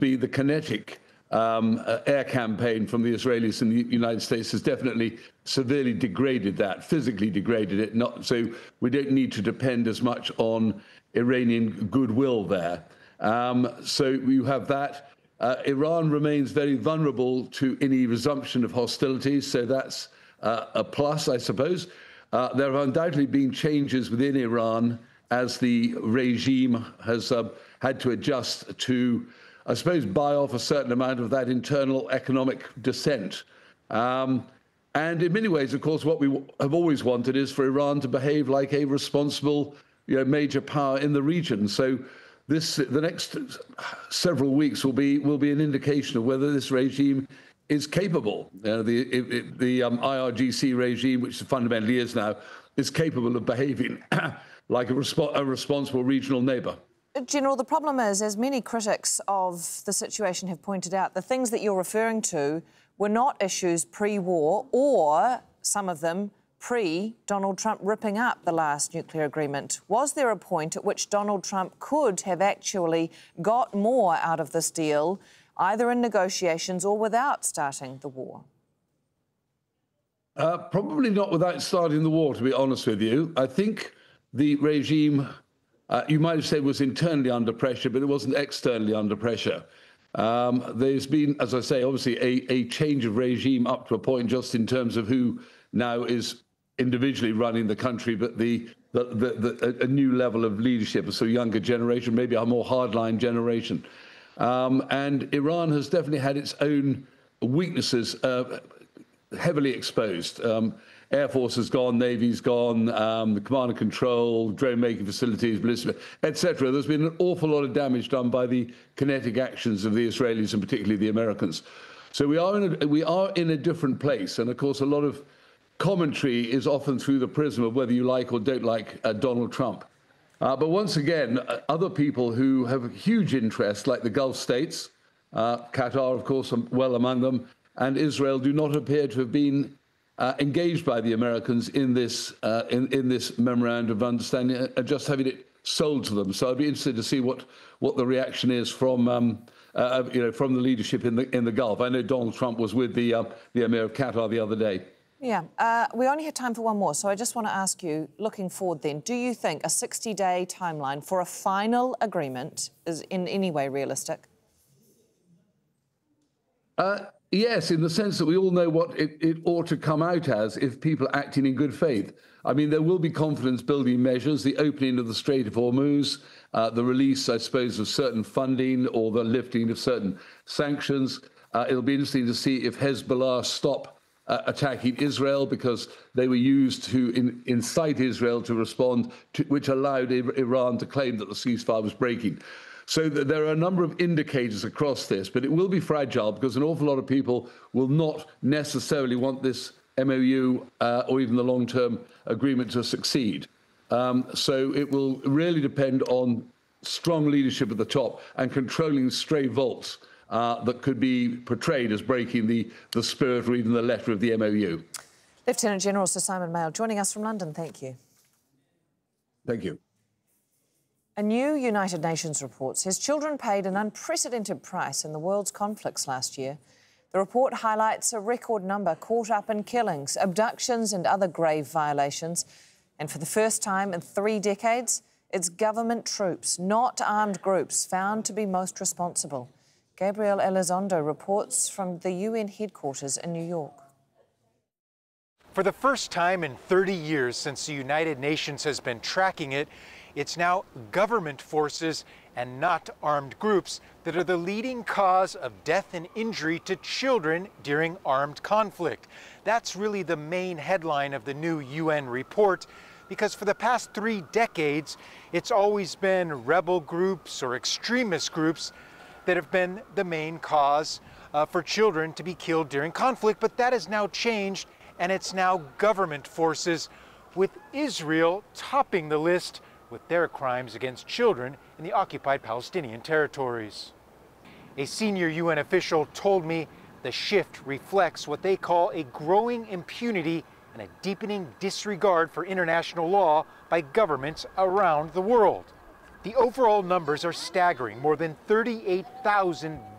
be the kinetic air campaign from the Israelis and the United States has definitely severely degraded that, physically degraded it. So we don't need to depend as much on Iranian goodwill there. So you have that. Iran remains very vulnerable to any resumption of hostilities, so that's a plus, I suppose. There have undoubtedly been changes within Iran as the regime has had to adjust to, I suppose, buy off a certain amount of that internal economic dissent. And in many ways, of course, what we have always wanted is for Iran to behave like a responsible, major power in the region. So the next several weeks will be an indication of whether this regime is capable. The IRGC regime, which fundamentally is now, is capable of behaving like a responsible regional neighbour. General, the problem is, as many critics of the situation have pointed out, the things that you're referring to were not issues pre-war, or some of them pre-Donald Trump ripping up the last nuclear agreement. Was there a point at which Donald Trump could have actually got more out of this deal, either in negotiations or without starting the war? Probably not without starting the war, to be honest with you. I think the regime, you might have said, was internally under pressure, but it wasn't externally under pressure. There's been, as I say, obviously a change of regime up to a point just in terms of who now is individually running the country, but a new level of leadership, so younger generation, maybe a more hardline generation. And Iran has definitely had its own weaknesses heavily exposed. Air Force has gone, Navy's gone, the command and control, drone-making facilities, ballistic, etc. There's been an awful lot of damage done by the kinetic actions of the Israelis and particularly the Americans. So we are in a different place, and of course a lot of commentary is often through the prism of whether you like or don't like Donald Trump. But once again, other people who have a huge interest, like the Gulf states, Qatar, of course, well among them, and Israel, do not appear to have been engaged by the Americans in this memorandum of understanding, just having it sold to them. So I'd be interested to see what the reaction is from from the leadership in the Gulf. I know Donald Trump was with the Emir of Qatar the other day. Yeah, we only have time for one more, so I just want to ask you, looking forward then, do you think a 60-day timeline for a final agreement is in any way realistic? Yes, in the sense that we all know what it ought to come out as if people are acting in good faith. I mean, there will be confidence-building measures, the opening of the Strait of Hormuz, the release, I suppose, of certain funding or the lifting of certain sanctions. It'll be interesting to see if Hezbollah stop attacking Israel, because they were used to incite Israel to respond, which allowed Iran to claim that the ceasefire was breaking. So there are a number of indicators across this, but it will be fragile because an awful lot of people will not necessarily want this MOU or even the long-term agreement to succeed. So it will really depend on strong leadership at the top and controlling stray votes that could be portrayed as breaking the spirit or even the letter of the MOU. Lieutenant General Sir Simon Mail joining us from London. Thank you. Thank you. A new United Nations report says children paid an unprecedented price in the world's conflicts last year. The report highlights a record number caught up in killings, abductions and other grave violations. And for the first time in 3 decades, it's government troops, not armed groups, found to be most responsible. Gabriel Elizondo reports from the UN headquarters in New York. For the first time in 30 years since the United Nations has been tracking it, it's now government forces and not armed groups that are the leading cause of death and injury to children during armed conflict. That's really the main headline of the new UN report, because for the past 3 decades, it's always been rebel groups or extremist groups that have been the main cause for children to be killed during conflict. But that has now changed, and it's now government forces, with Israel topping the list with their crimes against children in the occupied Palestinian territories. A senior UN official told me the shift reflects what they call a growing impunity and a deepening disregard for international law by governments around the world. The overall numbers are staggering. More than 38,000